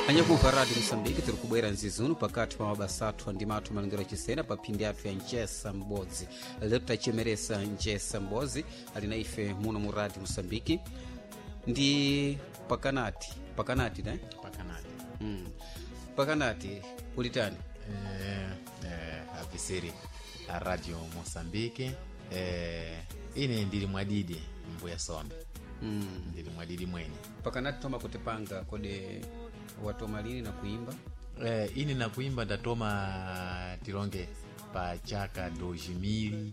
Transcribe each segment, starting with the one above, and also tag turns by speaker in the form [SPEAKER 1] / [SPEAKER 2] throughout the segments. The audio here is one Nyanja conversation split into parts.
[SPEAKER 1] anyakuva radio Moçambique tiri kubwera nzizunu pakati pa mabasa athu andimatu malingiro chisena pa phindi athu ya njesa m'bodzi lero tachimeresa njesa m'bodzi ali na ife muno mu radio Moçambique ndi pakanati ne pakanati ulitani
[SPEAKER 2] avisiri a radio Moçambique ine ndili mwadidi mbuya sombe ndili mwadidi mwenye
[SPEAKER 1] pakanati toma kutipanga kode watoma lini na kuimba
[SPEAKER 2] ini na kuimba ndatoma tilonge pa chaka 2018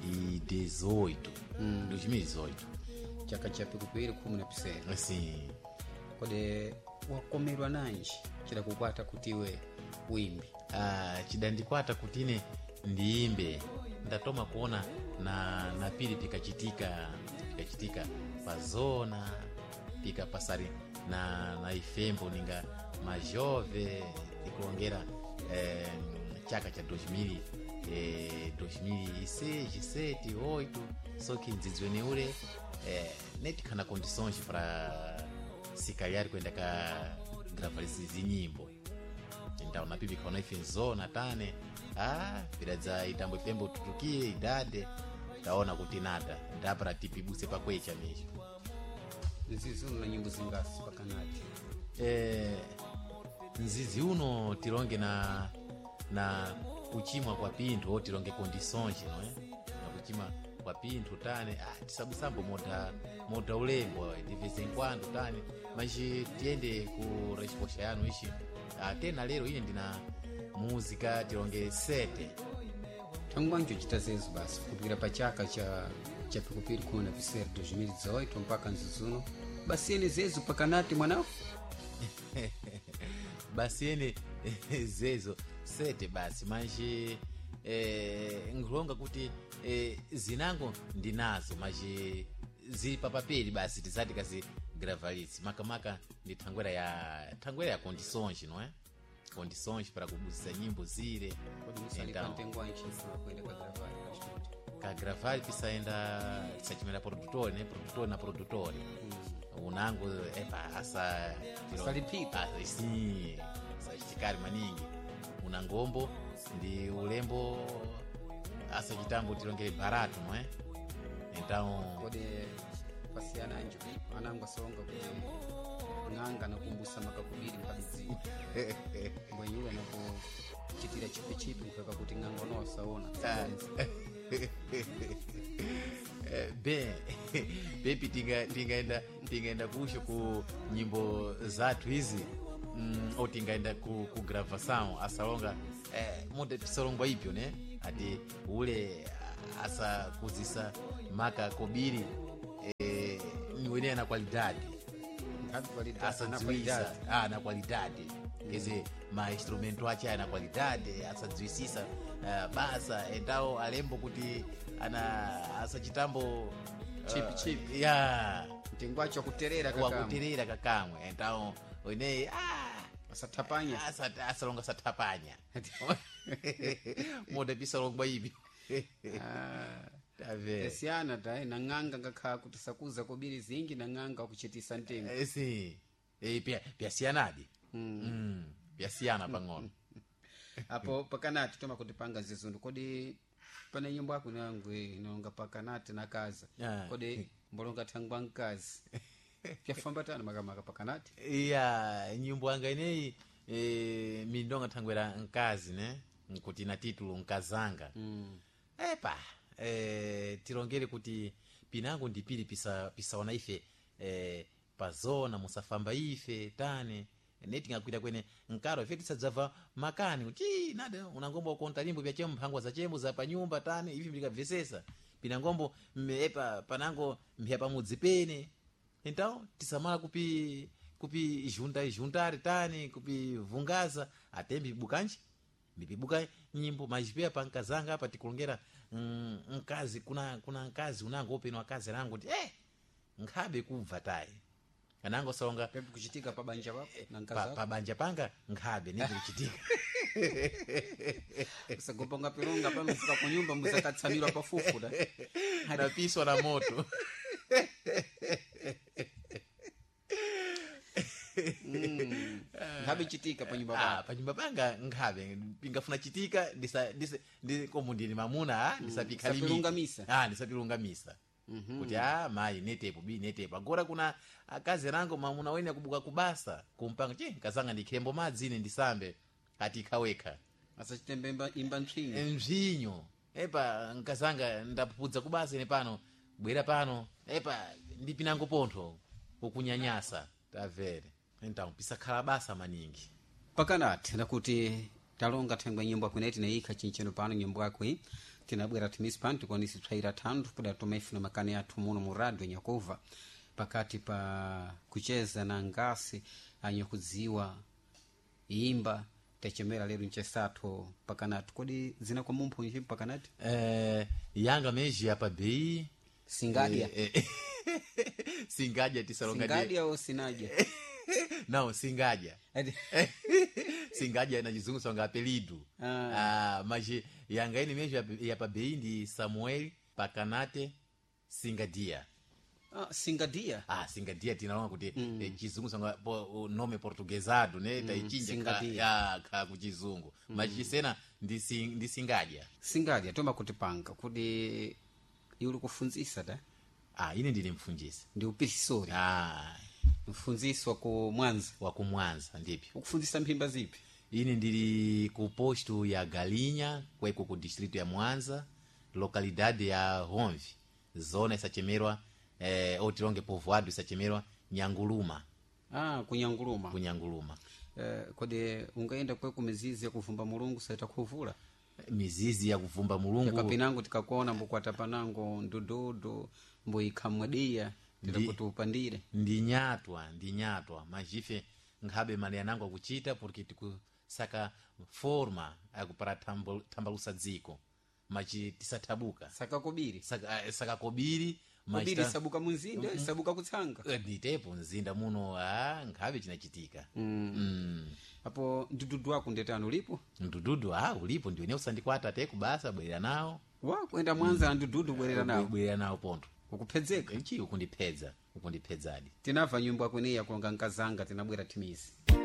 [SPEAKER 2] 2018
[SPEAKER 1] chaka chapi kupiri 10
[SPEAKER 2] si
[SPEAKER 1] kode wakomerwa nanji chidakukwata kutiwe uimbi
[SPEAKER 2] chidandikwata kutine ndiimbe ndatoma kuona na pili pikachitika pazona pika pasari na ifembo ninga majove ikuongera chaka cha 2006 7 8 soki nzidzwene ule neti kana condições para sikaliari kwenda ka gravalisi zinyimbo então na pipi kana ife zona tane viradza itambo ifembo tutukie idade taona kuti nada ndapara tipibuse pakwecha mesho
[SPEAKER 1] nzizi uno na nyimbo zingasi pakanati
[SPEAKER 2] nzizi uno tilonge na kuchimwa kwa pinthu tilonge condições no na kuchimwa kwa pinthu tane tisabusambo moda ulembo de vez em quando tane mas tiende ku resposta yanu ishi tena lero ine ndina muzika tilonge 7
[SPEAKER 1] tangu anjo chitazezo basi kupira pa chaka cha pikupiri kuna piseri 2018 mpaka nzizuno basi ene zezo pakanati mwanao
[SPEAKER 2] basi ene zezo 7 basi manje ngilonga kuti zinango ndinazo manje zili pa papeli basi tizati kazi gravalitsi makamaka ndi thangwera ya condições no condições para kubuzisa nyimbo zile ka gravali pisaenda tisachimera produtore ne produtore unango asa
[SPEAKER 1] salipita
[SPEAKER 2] isi sachitikari maningi unangombo ndi ulembo asa chitambo tilongere barato no então
[SPEAKER 1] kode pasiana anjo anango songa kuti nganga nakumbusa makakubiri mkabizi mwenyule nako chitira chipi mpaka kuti nganga unawasaona
[SPEAKER 2] bepi tingaenda kusho ku nyimbo zathu izi au tingaenda ku gravação asalonga muda tisalongwa ipyo ne ati ule asa kuzisa maka kobiri niwenea na qualidade asadziwisa na qualidade quer ma instrumento acha na qualidade asadziwisisa basa então alembo kuti ana asachitambo
[SPEAKER 1] chip
[SPEAKER 2] ya
[SPEAKER 1] tingwacho kuterera
[SPEAKER 2] kakamwe então one
[SPEAKER 1] asatapanya
[SPEAKER 2] asalonga satapanya moda pisalongwa ibi
[SPEAKER 1] tave esiana dai na nganga ngakha kuti sakuza kobiri zingi na nganga kuchitisa ntengo
[SPEAKER 2] si pia sianadi pia siana pang'ono
[SPEAKER 1] apo pakanati toma kutipanga zizundu kodi pana nyimbo yako nangu inonga pakanati na kaza kodi mbolonga thangwa nkazi kyafambatana makamaka pakanati
[SPEAKER 2] nyimbo yanga ineyi mindonga thangwera nkazi ne nkuti na titulo nkazanga tilongere kuti pinango ndipili pisaona ife pazona musafamba ife tane neti ngakwita kwene nkaro ife tisadzava makani kuti nada unangombo ukonta limbo vya chemu mphangwa za chemu za panyumba tane ivi mlikavesesa pinangombo panango mphya mudzi pene então tisamala kupi juntari tane kupi vungaza atembi bukanji mbibuka nyimbo majipea pa nkazanga apa tikulongera nkazi kuna nkazi unango openwa akazi rango kuti nkhabe kubva tai anango songa
[SPEAKER 1] pepe kuchitika pa banja pako na nkaza
[SPEAKER 2] pa banja panga nkhabe nindi kuchitika
[SPEAKER 1] sagoponga pilonga pa mfika ku nyumba muzakatsamira pafufu da
[SPEAKER 2] napiswa na moto
[SPEAKER 1] nkhabe chitika pa nyumba panga.
[SPEAKER 2] pa nyumba panga nkhabe pingafuna chitika ndi komu ndili mamuna ndisapikha
[SPEAKER 1] Sapilungamisa.
[SPEAKER 2] ndisapilungamisa kuti mayi netepo bi netepo agora kuna akazi rango mamuna wene akubuka kubasa kumpanga nkazanga ndikhembo madzi ine ndisambe ati khawekha
[SPEAKER 1] Asachitembe imba ntchinyo.
[SPEAKER 2] mvinyo epa nkazanga ndapupudza kubasa ine pano bwera pano epa ndipinango pontho ukunyanyasa tamvere então pisakhala basa maningi
[SPEAKER 1] Pakanati ndakuti talonga thengwe nyimbo akwineti naikha chincheno pano nyimbo akwi tinabwera timisi pano tikonisi tsvaira thandu kuda tomaifuna makani athu muno mu radio Nyakova pakati pa kucheza na ngasi anyakudziwa imba techemera lero nchesatho pakanati kodi zina kwa mumphu nchi pakanati
[SPEAKER 2] yanga meji apa bei
[SPEAKER 1] singadia
[SPEAKER 2] singadia tisalonga
[SPEAKER 1] singadia o sinadia
[SPEAKER 2] não singadia singadia na chizungu songa apelido mas yanga ine meji apa bei ndi Samuel Pakanate Singadia.
[SPEAKER 1] Singadia.
[SPEAKER 2] Singadia tinalonga kuti chizungu songa nome portuguesado ne taichinja ka kuchizungu mas chisena ndi Singadia.
[SPEAKER 1] Singadia toma kuti panga kuti yuli kufunzisa ta
[SPEAKER 2] ine ndili mfunjisi
[SPEAKER 1] ndi upisisori mfunzisi wa
[SPEAKER 2] kumwanza ndipi
[SPEAKER 1] ukufunzisa mphimba zipi
[SPEAKER 2] ine ndili ku posto ya Galinha kweko ku distrito ya Mwanza localidade ya Romvi zona isachemerwa otilonge povoado isachemerwa Nyanguluma kunyanguluma
[SPEAKER 1] kodi ungaenda kweku mizizi ya kuvumba mulungu saita kuvula
[SPEAKER 2] mizizi ya kuvumba mulungu
[SPEAKER 1] kapinango tikakuona mbukwata panango ndududu mbuikhamwediya tirakuti upandire ndinyatwa
[SPEAKER 2] majife nkhabe mali yanango akuchita porque tikusaka forma akupara tambalusa dziko machi tisathabuka
[SPEAKER 1] saka kobiri
[SPEAKER 2] kobiri
[SPEAKER 1] sabuka munzinda sabuka kutsanga
[SPEAKER 2] nditepo mzinda muno nkhabe chinachitika
[SPEAKER 1] apo ndududu wako ndetano ulipo
[SPEAKER 2] ndududu ulipo ndiwene usandikwata te kubasa bwerera nawo
[SPEAKER 1] kwenda Mwanza ndududu bwerera
[SPEAKER 2] nawo ponto
[SPEAKER 1] ukupedzeka
[SPEAKER 2] ukundipedzadi
[SPEAKER 1] tinava nyimbo akweniya kulonga nkazanga tinabwera timisi